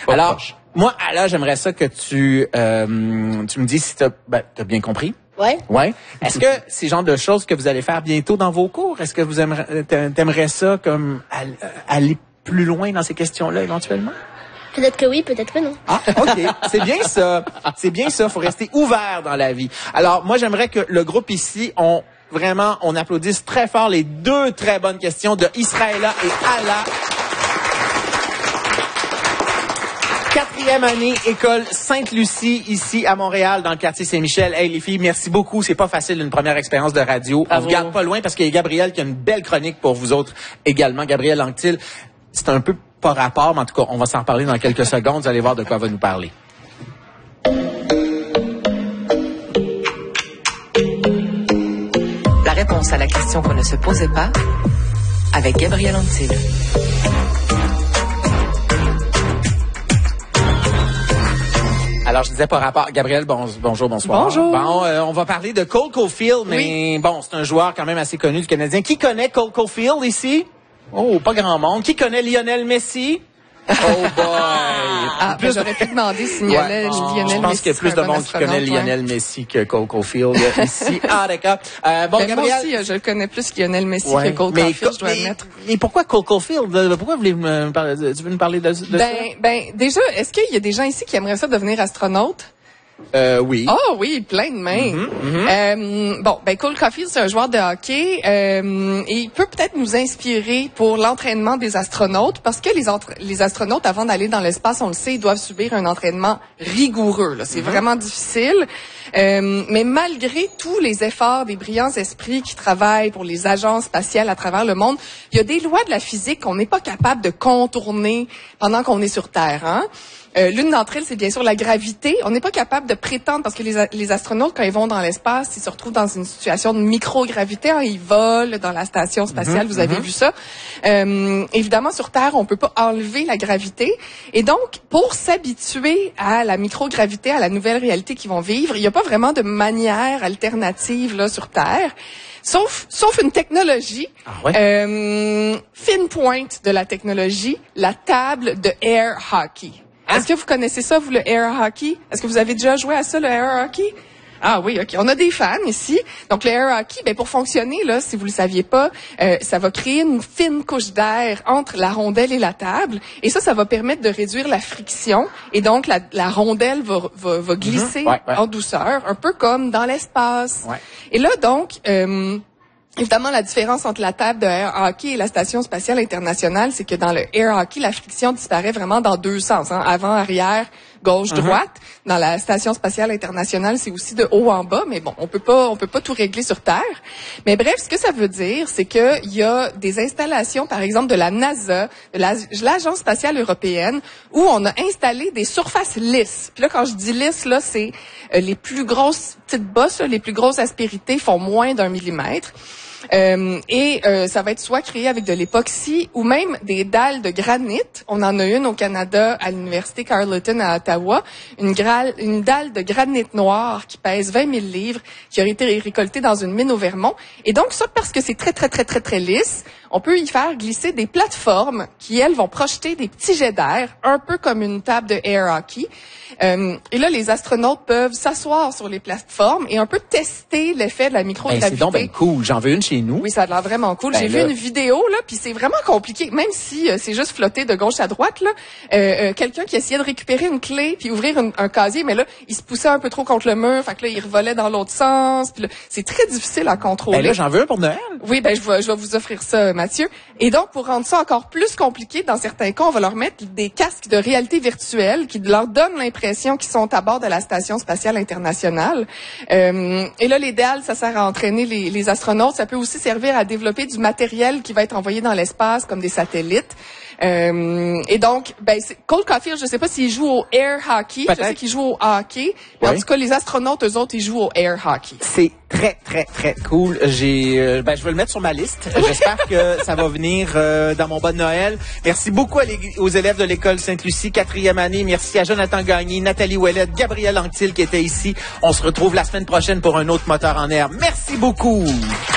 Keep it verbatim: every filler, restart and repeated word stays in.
Pas Alors, proche. moi, là, j'aimerais ça que tu, euh, tu me dises si t'as, ben, t'as bien compris. Ouais. Ouais. Est-ce que c'est le genre de choses que vous allez faire bientôt dans vos cours? Est-ce que vous aimeriez, t'aimerais ça comme aller plus loin dans ces questions-là éventuellement? Peut-être que oui, peut-être que non. Ah, OK. C'est bien ça. C'est bien ça. Faut rester ouvert dans la vie. Alors, moi, j'aimerais que le groupe ici, on, vraiment, on applaudisse très fort les deux très bonnes questions de Israëla et Ala. Quatrième année, école Sainte-Lucie, ici à Montréal, dans le quartier Saint-Michel. Hey, les filles, merci beaucoup. C'est pas facile, une première expérience de radio. Bravo. On vous garde pas loin parce qu'il y a Gabriel qui a une belle chronique pour vous autres également. Gabriel Anctil, c'est un peu pas rapport, mais en tout cas, on va s'en reparler dans quelques secondes. Vous allez voir de quoi elle va nous parler. La réponse à la question qu'on ne se posait pas avec Gabriel Anctil. Alors, je disais par rapport... Gabriel, bon, bonjour, bonsoir. Bonjour. Bon, euh, on va parler de Cole Caulfield, mais Oui. bon, c'est un joueur quand même assez connu du Canadien. Qui connaît Cole Caulfield ici? Oh, pas grand monde. Qui connaît Lionel Messi? Oh boy! Ah, ben, j'aurais pu demander si Lionel, Ouais, oh, Lionel je pense Messi qu'il y a plus serait de un bon monde qui connaît astronaute, Lionel Messi que Cole Caulfield euh, ici. Ah, d'accord. Euh, bon, Ben, Gabriel... moi aussi, euh, je le connais plus Lionel Messi Ouais. que Cole mais, Caulfield, je dois mais, admettre. mais pourquoi Cole Caulfield? Pourquoi vous voulez me parler de, tu veux nous parler de, de Ben, ça? ben, déjà, est-ce qu'il y a des gens ici qui aimeraient ça devenir astronaute? Euh, oui. Oh oui, plein de mains. Mm-hmm, mm-hmm. Euh, bon, ben Cole Caulfield, c'est un joueur de hockey euh, et il peut peut-être nous inspirer pour l'entraînement des astronautes parce que les, entre- les astronautes, avant d'aller dans l'espace, on le sait, ils doivent subir un entraînement rigoureux. Là. C'est Mm-hmm. vraiment difficile. Euh, mais malgré tous les efforts des brillants esprits qui travaillent pour les agences spatiales à travers le monde, il y a des lois de la physique qu'on n'est pas capable de contourner pendant qu'on est sur Terre. Hein? Euh, l'une d'entre elles, c'est bien sûr la gravité. On n'est pas capable de prétendre, parce que les, a- les astronautes, quand ils vont dans l'espace, ils se retrouvent dans une situation de microgravité. Hein, ils volent dans la station spatiale, Mm-hmm, vous avez mm-hmm. vu ça. Euh, évidemment, sur Terre, on peut pas enlever la gravité. Et donc, pour s'habituer à la microgravité, à la nouvelle réalité qu'ils vont vivre, il n'y a pas vraiment de manière alternative là sur Terre. Sauf, sauf une technologie, Ah ouais? euh, fine pointe de la technologie, la table de air hockey. Hein? Est-ce que vous connaissez ça, vous, le air hockey? Est-ce que vous avez déjà joué à ça, le air hockey? Ah oui, OK. On a des fans ici. Donc, le air hockey, ben, pour fonctionner, là, si vous le saviez pas, euh, ça va créer une fine couche d'air entre la rondelle et la table. Et ça, ça va permettre de réduire la friction. Et donc, la, la rondelle va, va, va glisser Ouais, ouais. en douceur, un peu comme dans l'espace. Ouais. Et là, donc... Euh, Évidemment, la différence entre la table de air hockey et la Station spatiale internationale, c'est que dans le air hockey, la friction disparaît vraiment dans deux sens, hein, avant, arrière, gauche, droite. Uh-huh. Dans la Station spatiale internationale, c'est aussi de haut en bas, mais bon, on peut pas, on peut pas tout régler sur Terre. Mais bref, ce que ça veut dire, c'est que il y a des installations, par exemple, de la NASA, de la, l'Agence spatiale européenne, où on a installé des surfaces lisses. Puis là, quand je dis lisses, là, c'est euh, les plus grosses petites bosses, là, les plus grosses aspérités font moins d'un millimètre. Euh, et euh, ça va être soit créé avec de l'époxy ou même des dalles de granit. On en a une au Canada à l'université Carleton à Ottawa, une, gra- une dalle de granit noir qui pèse vingt mille livres, qui aurait été récoltée dans une mine au Vermont. Et donc ça, parce que c'est très très très très très lisse, on peut y faire glisser des plateformes qui, elles, vont projeter des petits jets d'air, un peu comme une table de air hockey. Euh, et là, les astronautes peuvent s'asseoir sur les plateformes et un peu tester l'effet de la Ben, microgravité. c'est donc ben cool. J'en veux une chez nous. Oui, ça a l'air vraiment cool. Ben J'ai là. vu une vidéo, là, puis c'est vraiment compliqué. Même si euh, c'est juste flotter de gauche à droite, là, euh, euh, quelqu'un qui essayait de récupérer une clé puis ouvrir une, un casier, mais là, il se poussait un peu trop contre le mur, fait que là, il revolait dans l'autre sens. Puis là, c'est très difficile à contrôler. Ben là, j'en veux un pour Noël. Oui, ben je vais, je vais vous offrir ça, Mathieu. Et donc, pour rendre ça encore plus compliqué, dans certains cas, on va leur mettre des casques de réalité virtuelle qui leur donnent l'impression qu'ils sont à bord de la Station spatiale internationale. Euh, et là, l'idéal, ça sert à entraîner les, les astronautes. Ça peut aussi servir à développer du matériel qui va être envoyé dans l'espace, comme des satellites. Euh, et donc, ben, c'est, Cole Caulfield, je sais pas s'il joue au air hockey. Peut-être. Je sais qu'il joue au hockey. Mais Oui. en tout cas, les astronautes, eux autres, ils jouent au air hockey. C'est très, très, très cool. J'ai, euh, ben, je vais le mettre sur ma liste. J'espère que ça va venir euh, dans mon bon Noël. Merci beaucoup à l'é- aux élèves de l'école Sainte-Lucie, quatrième année. Merci à Jonathan Gagné, Nathalie Ouellette, Gabriel Anctil qui était ici. On se retrouve la semaine prochaine pour un autre moteur en air. Merci beaucoup.